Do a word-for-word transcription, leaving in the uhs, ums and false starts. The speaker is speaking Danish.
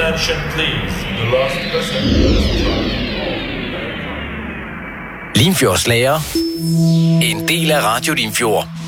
Attention please, the last passenger. Limfjords Slager. En del af Radio Limfjord.